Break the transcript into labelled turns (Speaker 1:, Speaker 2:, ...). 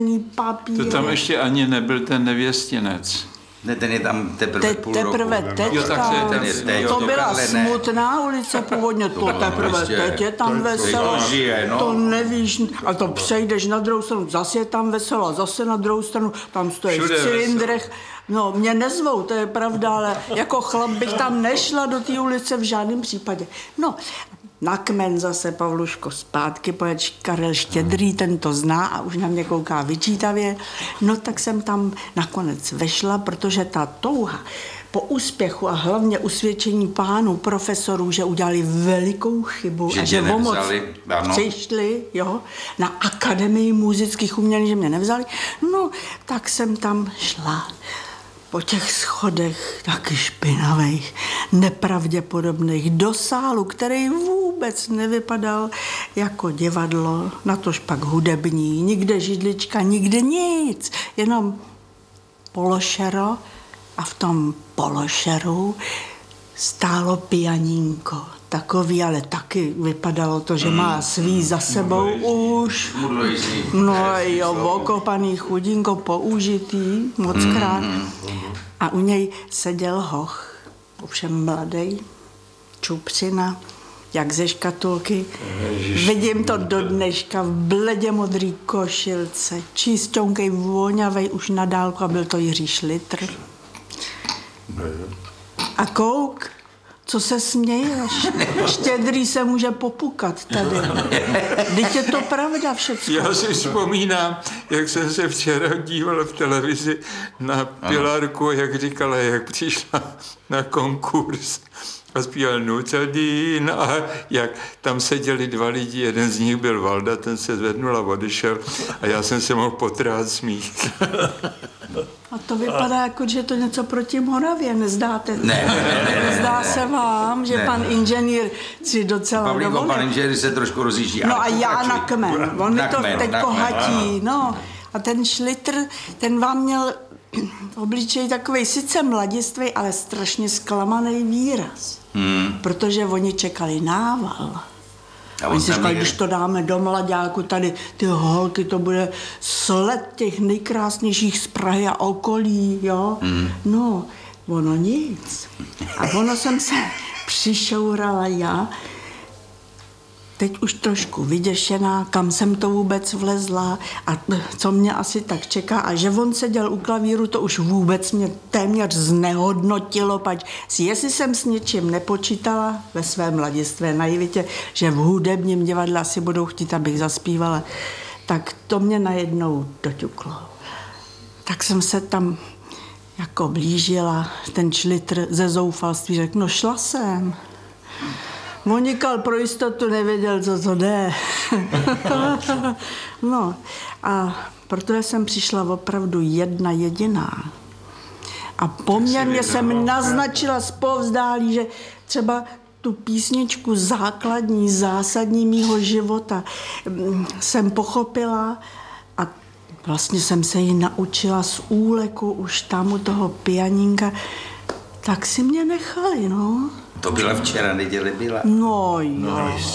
Speaker 1: papíry.
Speaker 2: To tam ještě ani nebyl ten nevěstinec.
Speaker 3: Ne, ten je tam teprve půl roku.
Speaker 1: Teprve teď.
Speaker 2: Jo, tak to je ten,
Speaker 1: To byla
Speaker 3: ale ne.
Speaker 1: smutná ulice původně, to teprve teď je tam veselo. To nevíš, a to přejdeš na druhou stranu, zase je tam veselo, a zase na druhou stranu, tam stojíš v cylindrech. No, mě nezvou, to je pravda, ale jako chlap bych tam nešla do té ulice v žádném případě. No, na Kmen zase, Pavluško, zpátky, pojeď Karel Štědrý, ten to zná a už na mě kouká vyčítavě. No tak jsem tam nakonec vešla, protože ta touha po úspěchu a hlavně usvědčení pánů profesorů, že udělali velikou chybu
Speaker 3: že
Speaker 1: a že pomoc přišli, jo, na Akademii múzických umění, že mě nevzali, no tak jsem tam šla. Po těch schodech taky špinavých, nepravděpodobných, do sálu, který vůbec nevypadal jako divadlo, natož pak hudební, nikde židlička, nikde nic, jenom pološero a v tom pološeru stálo pianínko. Takový, ale taky vypadalo to, že má svý za sebou už. No jo, okopaný chudinko, použitý, mockrát. A u něj seděl hoch, ovšem mladej, čupřina, jak ze škatulky. Vidím to do dneška v bledě modrý košilce, čisťonkej, voňavej už na dálku a byl to Jiří Šlitr. A kouk, co se směješ? Štědrý se může popukat tady. Vždyť je to pravda všecko.
Speaker 2: Já si vzpomínám, jak jsem se včera díval v televizi na Pilarku, jak říkala, jak přišla na konkurs a zpíval Nucadín a jak tam seděli dva lidi, jeden z nich byl Valda, ten se zvednul a odešel a já jsem se mohl potrát smích.
Speaker 1: A to vypadá jako, že to něco proti Moravě, nezdáte?
Speaker 3: Ne.
Speaker 1: Se vám, že pan inženýr si docela
Speaker 3: Pavlíko, pan inženýr se trošku rozjíždí.
Speaker 1: No a já na Kmen, on mi to teď hatí, no. A ten Šlitr, ten vám měl obličej takovej sice mladistvý, ale strašně zklamaný výraz. Protože oni čekali nával. Oni si říkali, když to dáme do mlaďáku, tady ty holky, to bude sled těch nejkrásnějších z Prahy a okolí, jo. No, ono nic. A ono jsem se přišourala já, teď už trošku vyděšená, kam jsem to vůbec vlezla a co mě asi tak čeká. A že on seděl u klavíru, to už vůbec mě téměř znehodnotilo, pač jestli jsem s něčím nepočítala ve své mladistvé naivitě, že v hudebním divadle asi budou chtít, abych zaspívala, tak to mě najednou doťuklo. Tak jsem se tam jako blížila, ten Šlitr ze zoufalství řekl, no šla jsem. Monikal pro jistotu nevěděl, co to jde. No a protože jsem přišla opravdu jedna jediná a poměrně jsem naznačila zpovzdálí, že třeba tu písničku základní, zásadní mýho života jsem pochopila a vlastně jsem se ji naučila z úleku už tam u toho pianínka, tak si mě nechali, no.
Speaker 3: To byla včera, neděle byla.
Speaker 1: No jo.